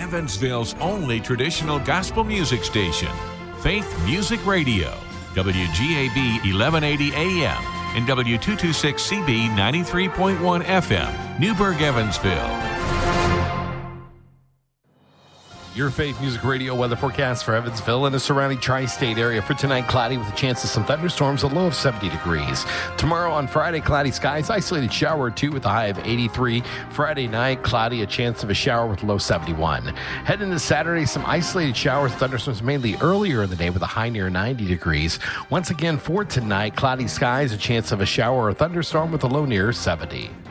Evansville's only traditional gospel music station, Faith Music Radio, WGAB 1180 AM and W226CB 93.1 FM, Newburgh, Evansville. Your Faith Music Radio weather forecast for Evansville and the surrounding tri-state area. For tonight, cloudy with a chance of some thunderstorms, a low of 70 degrees. Tomorrow on Friday, cloudy skies, isolated shower or two with a high of 83. Friday night, cloudy, a chance of a shower with a low 71. Heading into Saturday, some isolated showers, thunderstorms mainly earlier in the day with a high near 90 degrees. Once again, for tonight, cloudy skies, a chance of a shower or thunderstorm with a low near 70.